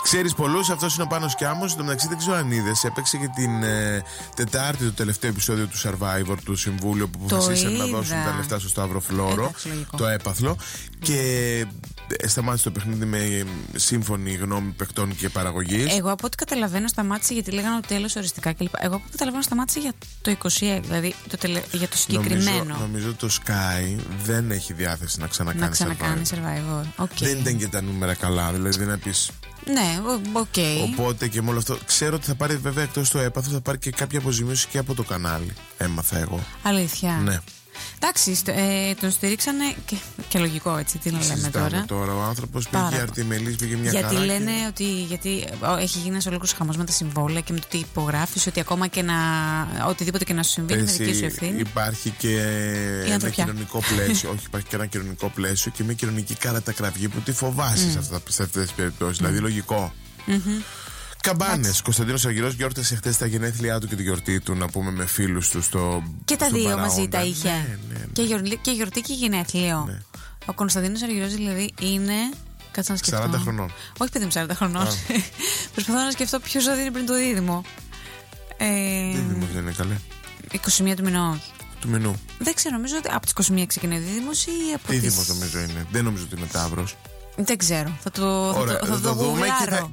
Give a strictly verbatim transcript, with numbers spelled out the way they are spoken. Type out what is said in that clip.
Ξέρεις πολλούς, αυτός είναι ο Πάνος Κιάμος. Εν τω μεταξύ δεν ξέρω αν είδες, έπαιξε και την ε, Τετάρτη το τελευταίο επεισόδιο του Survivor, του Συμβούλου, που αποφασίσαν να δώσουν τα λεφτά στο Σταύρο Φλόρο, το έπαθλο. Και σταμάτησε το παιχνίδι με σύμφωνη γνώμη παιχτών και παραγωγής. Εγώ από ό,τι καταλαβαίνω σταμάτησε γιατί λέγανε ότι τέλος οριστικά κλπ. Εγώ από ό,τι καταλαβαίνω σταμάτησε για το είκοσι έξι, δηλαδή το τελε... για το συγκεκριμένο. Νομίζω, νομίζω το Sky δεν έχει διάθεση να ξανακάνει, να ξανακάνει Survivor. Survivor. Okay. Δεν ήταν και τα νούμερα καλά, δηλαδή να πεις. Ναι, οκ. Okay. Οπότε και με όλο αυτό. Ξέρω ότι θα πάρει, βέβαια, εκτός το έπαθλο, θα πάρει και κάποια αποζημίωση και από το κανάλι. Έμαθα εγώ. Αλήθεια. Ναι. Εντάξει, ε, τον στηρίξανε και, και λογικό, έτσι. Τι να λέμε τώρα. τώρα. Ο άνθρωπος πήγε αρτιμελής, πήγε μια γιατί χαρά. Γιατί λένε και... ότι γιατί έχει γίνει ένας ολόκληρος χαμός με τα συμβόλαια και με το τι υπογράφεις, ότι ακόμα και να. Οτιδήποτε και να σου συμβεί, είναι δική σου ευθύνη. Υπάρχει και ένα κοινωνικό πλαίσιο. Όχι, υπάρχει και ένα κοινωνικό πλαίσιο και μια κοινωνική καρατακραυγή που τη φοβάσαι mm. σε αυτές τις περιπτώσεις. Mm. Δηλαδή, λογικό. Mm-hmm. Καμπάνες. Κωνσταντίνος Αργυρός γιόρτασε χτες τα γενέθλιά του και τη γιορτή του, να πούμε, με φίλους του στο. Και τα δύο παραόντα. μαζί τα είχε. Ναι, ναι, ναι. Και, γιορτή, και γιορτή και γενέθλιο. Ναι. Ο Κωνσταντίνος Αργυρός δηλαδή είναι. Κάτσε να σκεφτώ. σαράντα χρονών. Όχι, παιδί μου, σαράντα χρονών. Προσπαθώ να σκεφτώ ποιο ζώδιο είναι πριν το δίδυμο. Ε... Δίδυμο δεν είναι καλέ. είκοσι μία του μηνό. Του μηνού. Δεν ξέρω, νομίζω ότι από τις είκοσι μία ξεκινάει ο δίδυμος ή από τις. Δίδυμος νομίζω είναι. Δεν νομίζω ότι είναι Ταύρος. Δεν ξέρω. Θα το, Ωραία, θα το, θα το, το δούμε και θα,